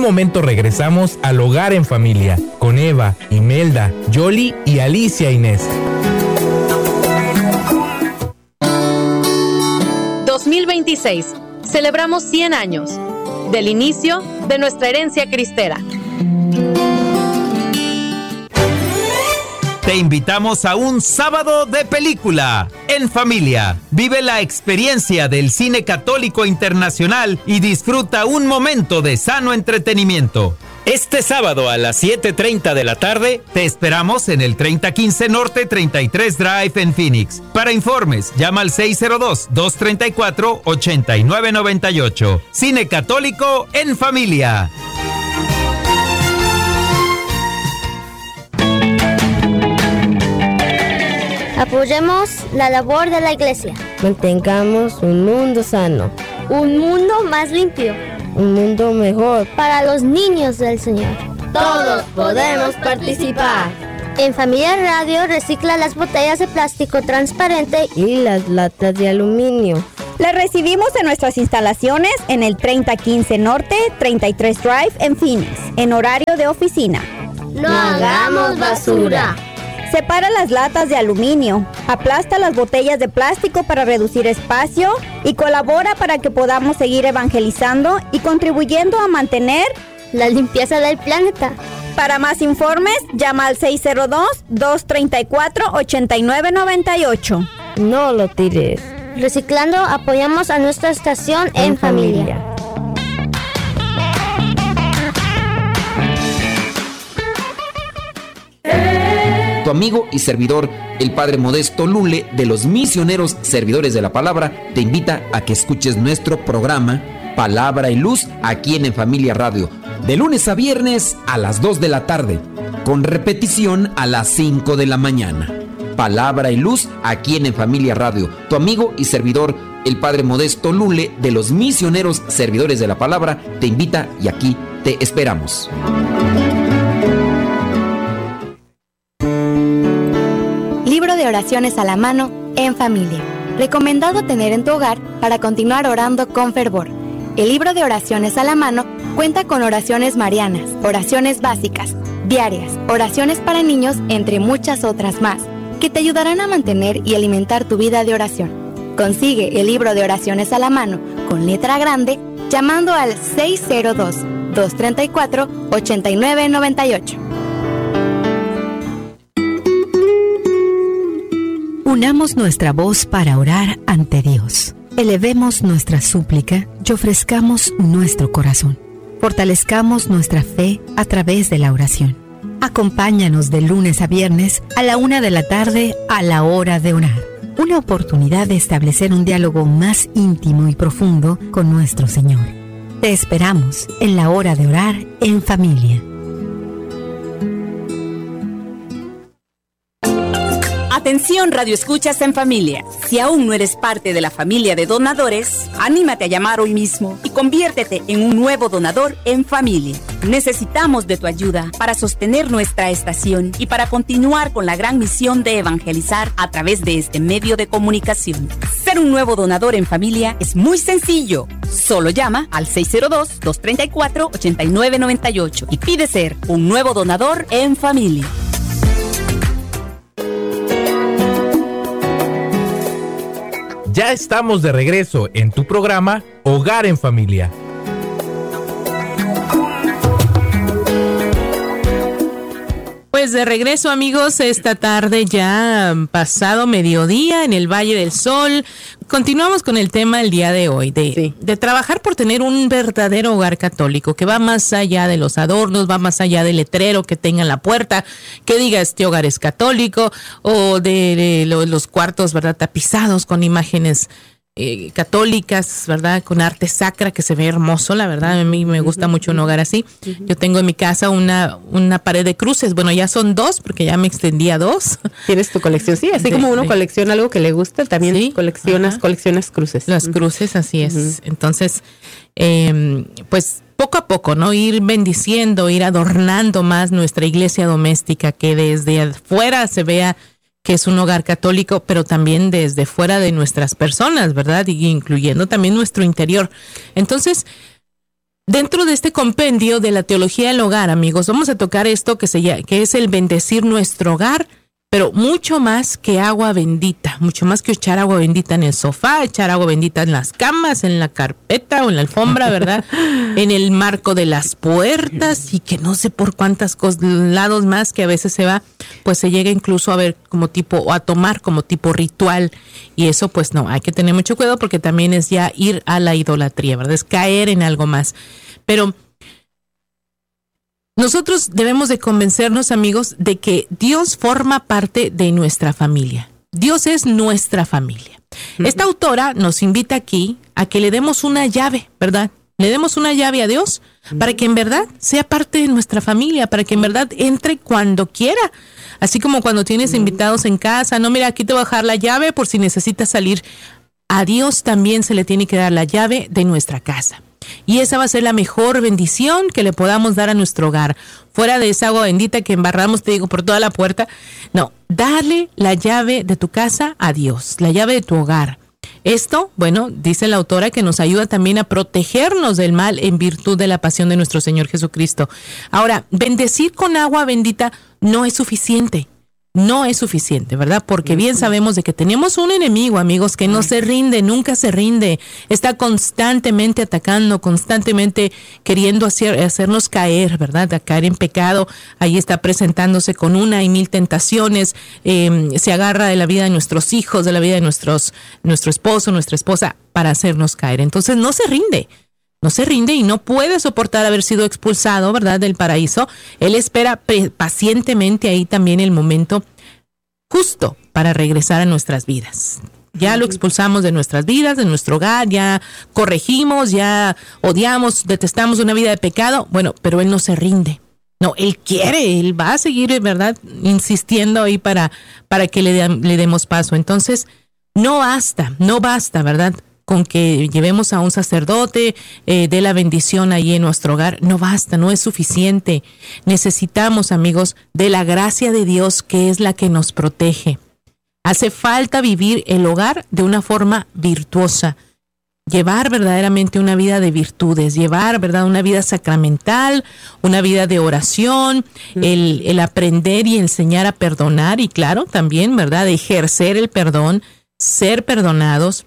momento regresamos al Hogar en Familia con Eva, Imelda, Yoli y Alicia Inés. 2026. Celebramos 100 años del inicio de nuestra herencia cristera. Te invitamos a un sábado de película en familia. Vive la experiencia del cine católico internacional y disfruta un momento de sano entretenimiento. Este sábado a las 7:30 de la tarde te esperamos en el 3015 Norte 33 Drive en Phoenix. Para informes, llama al 602-234-8998. Cine católico en familia. Apoyemos la labor de la Iglesia. Mantengamos un mundo sano. Un mundo más limpio. Un mundo mejor para los niños del Señor. Todos podemos participar. En Familia Radio recicla las botellas de plástico transparente y las latas de aluminio. Las recibimos en nuestras instalaciones en el 3015 Norte 33 Drive en Phoenix, en horario de oficina. No hagamos basura. Separa las latas de aluminio, aplasta las botellas de plástico para reducir espacio y colabora para que podamos seguir evangelizando y contribuyendo a mantener la limpieza del planeta. Para más informes, llama al 602-234-8998. No lo tires. Reciclando, apoyamos a nuestra estación en familia. Tu amigo y servidor, el Padre Modesto Lule, de los Misioneros Servidores de la Palabra, te invita a que escuches nuestro programa Palabra y Luz aquí en Familia Radio, de lunes a viernes a las 2 de la tarde, con repetición a las 5 de la mañana. Palabra y Luz aquí en Familia Radio. Tu amigo y servidor, el Padre Modesto Lule, de los Misioneros Servidores de la Palabra, te invita y aquí te esperamos. Libro de oraciones a la mano en familia. Recomendado tener en tu hogar para continuar orando con fervor. El libro de oraciones a la mano cuenta con oraciones marianas, oraciones básicas, diarias, oraciones para niños, entre muchas otras más, que te ayudarán a mantener y alimentar tu vida de oración. Consigue el libro de oraciones a la mano con letra grande llamando al 602-234-8998. Unamos nuestra voz para orar ante Dios. Elevemos nuestra súplica y ofrezcamos nuestro corazón. Fortalezcamos nuestra fe a través de la oración. Acompáñanos de lunes a viernes a la 1 de la tarde a la hora de orar. Una oportunidad de establecer un diálogo más íntimo y profundo con nuestro Señor. Te esperamos en la hora de orar en familia. Atención, Radio Escuchas en Familia. Si aún no eres parte de la familia de donadores, anímate a llamar hoy mismo y conviértete en un nuevo donador en familia. Necesitamos de tu ayuda para sostener nuestra estación y para continuar con la gran misión de evangelizar a través de este medio de comunicación. Ser un nuevo donador en familia es muy sencillo. Solo llama al 602-234-8998 y pide ser un nuevo donador en familia. Ya estamos de regreso en tu programa Hogar en Familia. Pues de regreso, amigos, esta tarde ya pasado mediodía en el Valle del Sol. Continuamos con el tema del día de hoy, de trabajar por tener un verdadero hogar católico, que va más allá de los adornos, va más allá del letrero que tenga en la puerta, que diga este hogar es católico, o de los cuartos, ¿verdad?, tapizados con imágenes católicas, ¿verdad?, con arte sacra, que se ve hermoso, la verdad. A mí me gusta mucho un hogar así. Yo tengo en mi casa una pared de cruces. Bueno, ya son 2 porque ya me extendí a 2. ¿Tienes tu colección? Sí, así como uno colecciona algo que le gusta, también ¿sí? coleccionas cruces. Las cruces, así es. Entonces, pues poco a poco, ¿no? Ir bendiciendo, ir adornando más nuestra iglesia doméstica, que desde afuera se vea que es un hogar católico, pero también desde fuera de nuestras personas, ¿verdad? Y incluyendo también nuestro interior. Entonces, dentro de este compendio de la teología del hogar, amigos, vamos a tocar esto que es el bendecir nuestro hogar, pero mucho más que agua bendita, mucho más que echar agua bendita en el sofá, echar agua bendita en las camas, en la carpeta o en la alfombra, ¿verdad? En el marco de las puertas y que no sé por cuántas lados más que a veces pues se llega incluso a ver como tipo, o a tomar como tipo ritual. Y eso pues no, hay que tener mucho cuidado porque también es ya ir a la idolatría, ¿verdad? Es caer en algo más. Pero nosotros debemos de convencernos, amigos, de que Dios forma parte de nuestra familia. Dios es nuestra familia. Esta autora nos invita aquí a que le demos una llave, ¿verdad? Le demos una llave a Dios para que en verdad sea parte de nuestra familia, para que en verdad entre cuando quiera. Así como cuando tienes invitados en casa, no, mira, aquí te voy a dejar la llave por si necesitas salir. A Dios también se le tiene que dar la llave de nuestra casa. Y esa va a ser la mejor bendición que le podamos dar a nuestro hogar. Fuera de esa agua bendita que embarramos, te digo, por toda la puerta. No, dale la llave de tu casa a Dios, la llave de tu hogar. Esto, bueno, dice la autora que nos ayuda también a protegernos del mal en virtud de la pasión de nuestro Señor Jesucristo. Ahora, bendecir con agua bendita no es suficiente. No es suficiente, ¿verdad? Porque bien sabemos de que tenemos un enemigo, amigos, que no se rinde, nunca se rinde. Está constantemente atacando, constantemente queriendo hacernos caer, ¿verdad? A caer en pecado. Ahí está presentándose con 1 y 1000 tentaciones. Se agarra de la vida de nuestros hijos, de la vida de nuestro esposo, nuestra esposa, para hacernos caer. Entonces no se rinde. No se rinde y no puede soportar haber sido expulsado, ¿verdad?, del paraíso. Él espera pacientemente ahí también el momento justo para regresar a nuestras vidas. Ya lo expulsamos de nuestras vidas, de nuestro hogar, ya corregimos, ya odiamos, detestamos una vida de pecado. Bueno, pero Él no se rinde. No, Él quiere, Él va a seguir, ¿verdad?, insistiendo ahí para que le demos paso. Entonces, no basta, ¿verdad?, con que llevemos a un sacerdote, de la bendición ahí en nuestro hogar. No basta, no es suficiente. Necesitamos, amigos, de la gracia de Dios, que es la que nos protege. Hace falta vivir el hogar de una forma virtuosa. Llevar verdaderamente una vida de virtudes, llevar, ¿verdad?, una vida sacramental, una vida de oración, el aprender y enseñar a perdonar y, claro, también, ¿verdad?, ejercer el perdón, ser perdonados,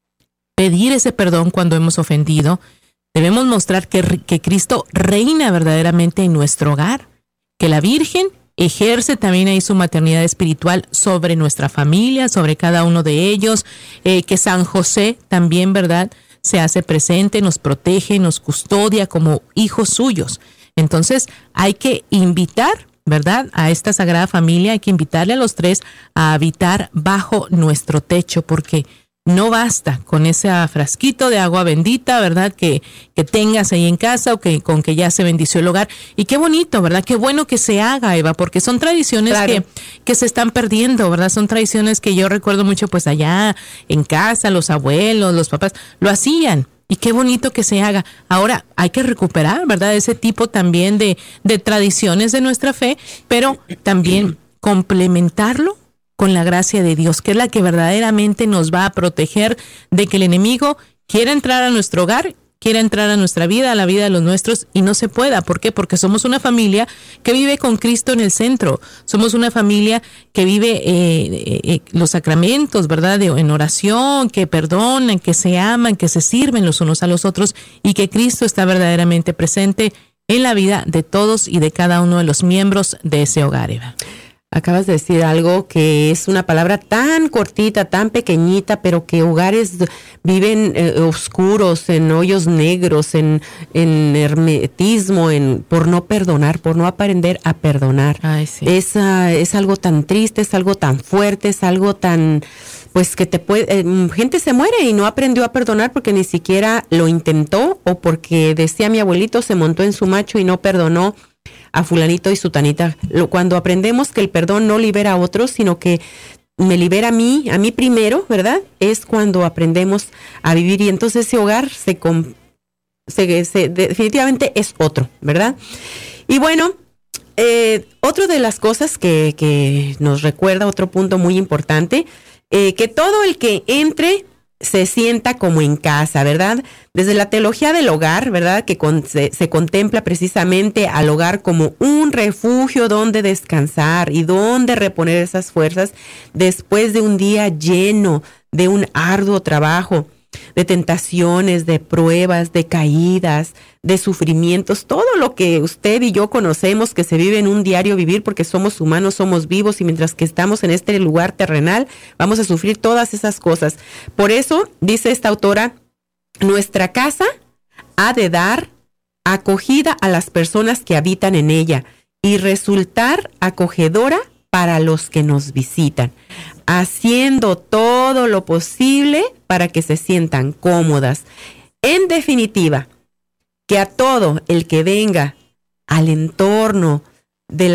pedir ese perdón cuando hemos ofendido. Debemos mostrar que Cristo reina verdaderamente en nuestro hogar, que la Virgen ejerce también ahí su maternidad espiritual sobre nuestra familia, sobre cada uno de ellos, que San José también, ¿verdad?, se hace presente, nos protege, nos custodia como hijos suyos. Entonces hay que invitar, ¿verdad?, a esta Sagrada Familia, hay que invitarle a los tres a habitar bajo nuestro techo, porque no basta con ese frasquito de agua bendita, ¿verdad?, que tengas ahí en casa o que con que ya se bendició el hogar. Y qué bonito, ¿verdad? Qué bueno que se haga, Eva, porque son tradiciones, claro, que se están perdiendo, ¿verdad? Son tradiciones que yo recuerdo mucho, pues allá en casa, los abuelos, los papás, lo hacían. Y qué bonito que se haga. Ahora hay que recuperar, ¿verdad?, ese tipo también de tradiciones de nuestra fe, pero también complementarlo con la gracia de Dios, que es la que verdaderamente nos va a proteger de que el enemigo quiera entrar a nuestro hogar, quiera entrar a nuestra vida, a la vida de los nuestros, y no se pueda. ¿Por qué? Porque somos una familia que vive con Cristo en el centro. Somos una familia que vive los sacramentos, ¿verdad?, en oración, que perdonan, que se aman, que se sirven los unos a los otros, y que Cristo está verdaderamente presente en la vida de todos y de cada uno de los miembros de ese hogar, Eva. Acabas de decir algo que es una palabra tan cortita, tan pequeñita, pero que hogares viven oscuros, en hoyos negros, en hermetismo, por no perdonar, por no aprender a perdonar. Ay, sí. Es algo tan triste, es algo tan fuerte, es algo tan, pues que gente se muere y no aprendió a perdonar porque ni siquiera lo intentó, o porque, decía mi abuelito, se montó en su macho y no perdonó a fulanito y sutanita. Cuando aprendemos que el perdón no libera a otros, sino que me libera a mí primero, ¿verdad?, es cuando aprendemos a vivir, y entonces ese hogar definitivamente es otro, ¿verdad? Y bueno, otra de las cosas que nos recuerda, otro punto muy importante, que todo el que entre se sienta como en casa, ¿verdad? Desde la teología del hogar, ¿verdad? Que se contempla precisamente al hogar como un refugio donde descansar y donde reponer esas fuerzas después de un día lleno de un arduo trabajo, de tentaciones, de pruebas, de caídas, de sufrimientos, todo lo que usted y yo conocemos que se vive en un diario vivir, porque somos humanos, somos vivos, y mientras que estamos en este lugar terrenal vamos a sufrir todas esas cosas. Por eso, dice esta autora, nuestra casa ha de dar acogida a las personas que habitan en ella y resultar acogedora para los que nos visitan, haciendo todo lo posible para que se sientan cómodas. En definitiva, que a todo el que venga al entorno le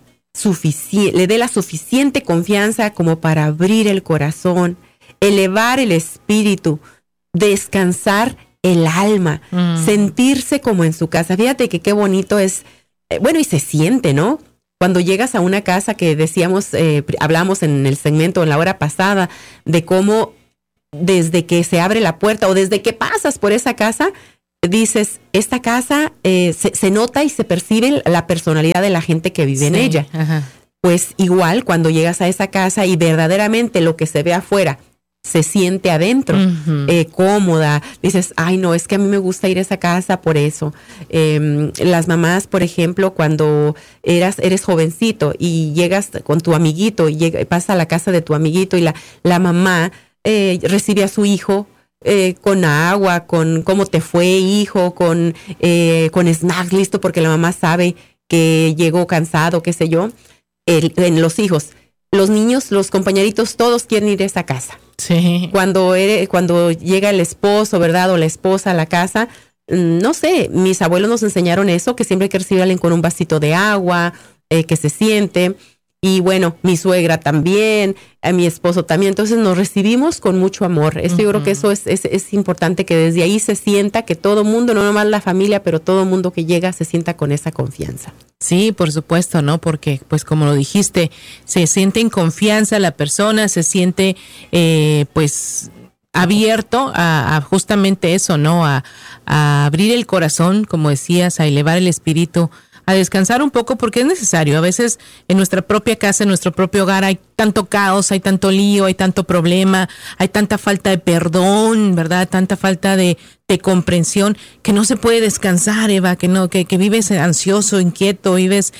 dé la suficiente confianza como para abrir el corazón, elevar el espíritu, descansar el alma, sentirse como en su casa. Fíjate que qué bonito es, y se siente, ¿no? Cuando llegas a una casa, que decíamos, hablamos en el segmento, en la hora pasada, de cómo desde que se abre la puerta o desde que pasas por esa casa, dices, esta casa se nota y se percibe la personalidad de la gente que vive en ella. Ajá. Pues igual cuando llegas a esa casa y verdaderamente lo que se ve afuera se siente adentro, cómoda, dices, ay no, es que a mí me gusta ir a esa casa por eso. Las mamás, por ejemplo, cuando eres jovencito y llegas con tu amiguito y pasa a la casa de tu amiguito y la mamá recibe a su hijo con agua, con cómo te fue, hijo, con snacks listo, porque la mamá sabe que llegó cansado, qué sé yo. En los hijos, los niños, los compañeritos, todos quieren ir a esa casa. Sí. Cuando llega el esposo, ¿verdad? O la esposa a la casa, no sé, mis abuelos nos enseñaron eso, que siempre hay que recibir a alguien con un vasito de agua, que se siente. Y bueno, mi suegra también, a mi esposo también. Entonces nos recibimos con mucho amor. Yo creo que eso es importante, que desde ahí se sienta que todo mundo, no nomás la familia, pero todo mundo que llega se sienta con esa confianza. Sí, por supuesto, ¿no? Porque, pues como lo dijiste, se siente en confianza la persona, se siente, pues, abierto a justamente eso, ¿no? A abrir el corazón, como decías, a elevar el espíritu, a descansar un poco, porque es necesario. A veces en nuestra propia casa, en nuestro propio hogar, hay tanto caos, hay tanto lío, hay tanto problema, hay tanta falta de perdón, ¿verdad? Tanta falta de comprensión, que no se puede descansar, Eva, que vives ansioso, inquieto, vives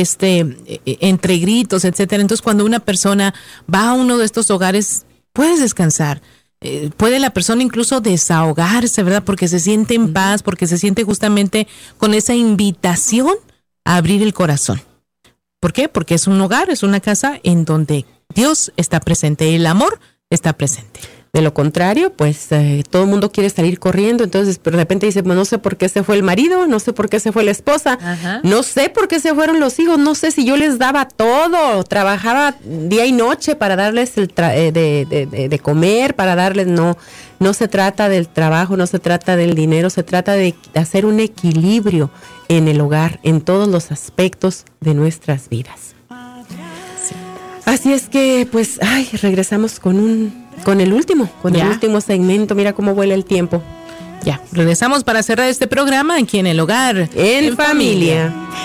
entre gritos, etcétera. Entonces, cuando una persona va a uno de estos hogares, puedes descansar. Puede la persona incluso desahogarse, ¿verdad? Porque se siente en paz, porque se siente justamente con esa invitación a abrir el corazón. ¿Por qué? Porque es un hogar, es una casa en donde Dios está presente, el amor está presente. De lo contrario, pues todo el mundo quiere salir corriendo, entonces de repente dice, no sé por qué se fue el marido, no sé por qué se fue la esposa, no sé por qué se fueron los hijos, no sé si yo les daba todo, trabajaba día y noche para darles de comer, para darles, no se trata del trabajo, no se trata del dinero, se trata de hacer un equilibrio en el hogar, en todos los aspectos de nuestras vidas. Sí. Así es que, pues, regresamos con el último segmento. Mira cómo vuela el tiempo. Ya, regresamos para cerrar este programa aquí en el hogar. En familia.